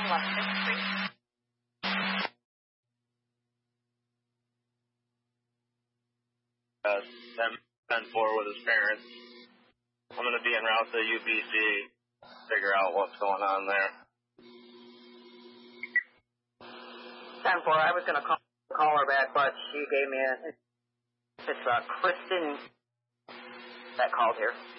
West 6th Street. Ten 4 with his parents. I'm going to be en route to UBC, figure out what's going on there. 10-4, I was going to call her back, but she gave me it's Kristen that called here.